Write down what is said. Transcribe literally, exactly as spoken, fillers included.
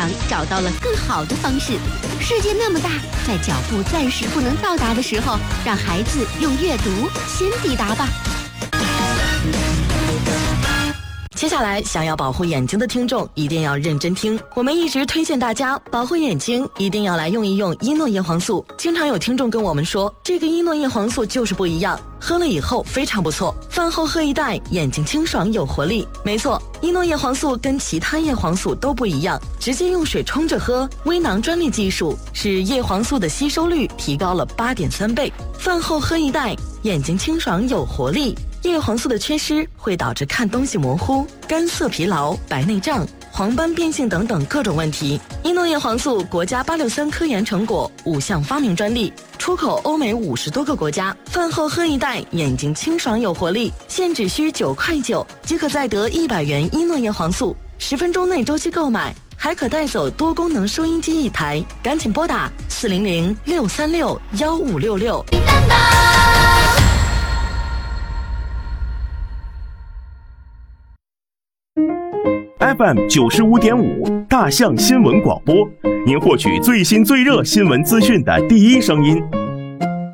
长找到了更好的方式。世界那么大，在脚步暂时不能到达的时候，让孩子用阅读先抵达吧。 接下来，想要保护眼睛的听众一定要认真听。我们一直推荐大家保护眼睛，一定要来用一用伊诺叶黄素。经常有听众跟我们说，这个伊诺叶黄素就是不一样，喝了以后非常不错，饭后喝一袋，眼睛清爽有活力。没错，伊诺叶黄素跟其他叶黄素都不一样，直接用水冲着喝，微囊专利技术使叶黄素的吸收率提高了 八点三倍。饭后喝一袋，眼睛清爽有活力。叶黄素的缺失会导致看东西模糊、干涩疲劳、白内障、黄斑变性等等各种问题。伊诺叶黄素国家八六三科研成果，五项发明专利，出口欧美五十多个国家。饭后喝一袋，眼睛清爽有活力，现只需九块九即可再得一百元伊诺叶黄素，十分钟内周期购买，还可带走多功能收音机一台。赶紧拨打四零零六三六幺五六六。 F M 九十五点五大象新闻广播，您获取最新最热新闻资讯的第一声音。